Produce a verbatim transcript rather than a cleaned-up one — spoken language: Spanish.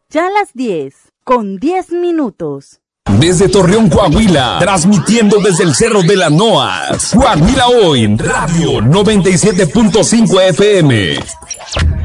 Ya las diez, con diez minutos. Desde Torreón, Coahuila, transmitiendo desde el Cerro de la Noas. Coahuila Hoy, Radio noventa y siete punto cinco F M.